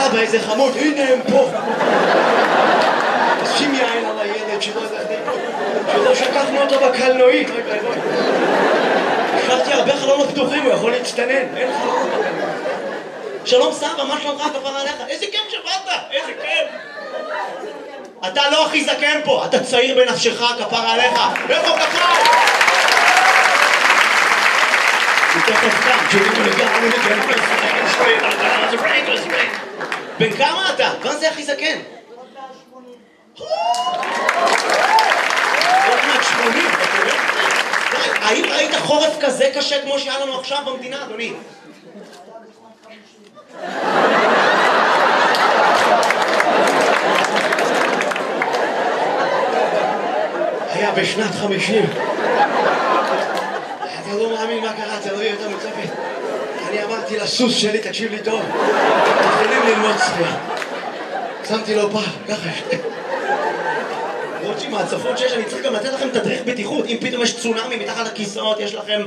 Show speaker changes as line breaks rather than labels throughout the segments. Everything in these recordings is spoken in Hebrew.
אבא, איזה חמוד, הנה הם פה. שים יין על הילד שלא שקחנו אותו בקלנועית. השארתי הרבה חלונות פתוחים, הוא יכול להצטנן. אין חלונות בקלנועית. שלום סבא, מה שלומך כפרה עליך? איזה כיף שבאת, איזה כיף. אתה לא הכי זקן פה, אתה צעיר בנפשך כפרה עליך. איפה כפרה? תכף קם, בן כמה אתה? כאן זה הכי זקן. האם ראית חורף כזה קשה כמו שהיה לנו עכשיו במדינה, אדוני? היה בשנת 50. אתה לא מאמין מה קרה, אתה לא יהיה יותר מוצפת. אני אמרתי לסוס שלי, תקשיב לי טוב, תתחילים ללמוד שחייה. שמתי לו פעם, ככה. למרות שעם ההצפות שיש, אני צריך גם לתת לכם תדריך בטיחות. אם פתאום יש צונאמי מתחת לכיסאות, יש לכם...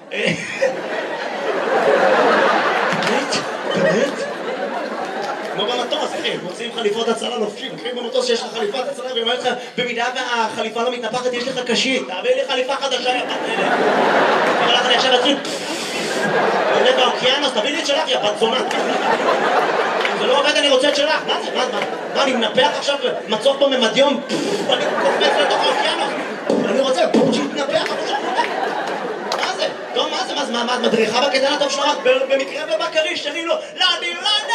באמת? כמו במטוס, אחי, מוצאים חליפות הצלה לובשים. אחי, במטוס שיש לך חליפת הצלה, ואני אומר לך, במידה והחליפה לא מתנפחת, יש לך קשית. תעביר לי חליפה חדשה, יא בת אלה. אבל לך אני עכשיו אתחיל... עולה באוקיינוס, תביא לי את שלך, יא בת זונה. אם זה לא עובד, אני רוצה את שלך. מה זה? מה, אני מנפח עכשיו מצוף בממדיום? אני קופץ לתוך האוקיינוס. אני רוצה שיתנפח עכשיו. מה זה? טוב, מה זה? מה, מדריכה בקטן הטוב שלך? במקרה ובקריש, שני לו, לדי,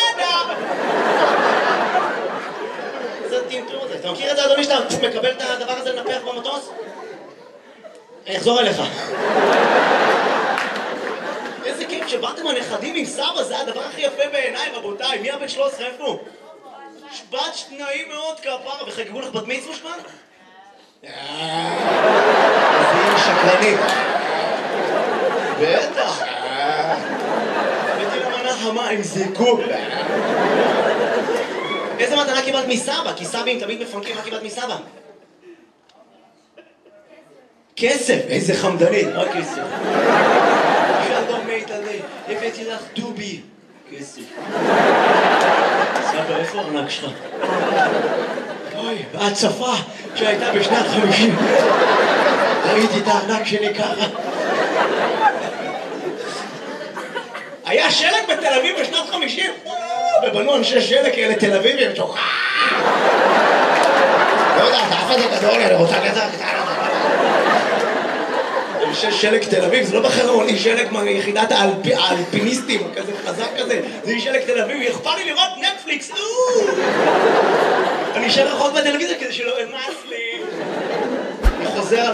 זה טמטום הזה. אתה מכיר את זה, אדוני, שאתה מקבל את הדבר הזה לנפח במטוס? אני אחזור אליך. איזה כיף שבאתם הנכדים עם סבא, זה הדבר הכי יפה בעיניי, רבותיי. מי הבן 13, איפה? שבת שניים מאוד כפרה, וחגגו לך בת מצווה שמן? איזה שקרנית. בטח. הבאתי למנה חמה עם זיקוק. איזה מתנה קיבלת מסבא? כי סבים תמיד מפנקים, מה קיבלת מסבא? כסף, איזה חמדנית, רק כסף. שלום מיטלי, הבאתי לך דובי. כסף. סבא, איפה הארנק שלך? אוי, בהצפה שהייתה בשנת 50. ראיתי את הארנק שלי ככה. היה שלג בתל אביב בשנת 50. ובנו אנשי שלג כאלה תל אביבים. לא יודע, אתה אף אחד גדול, אני רוצה כזה אנשי שלג תל אביב, זה לא בחרון, היא שלג מיחידת האלפיניסטים, כזה חזק כזה, זה היא שלג תל אביב, יכפה לי לראות נטפליקס, אני אשאר רחוק בטלוויזיה כדי שלא אמאס לי. אני חוזר על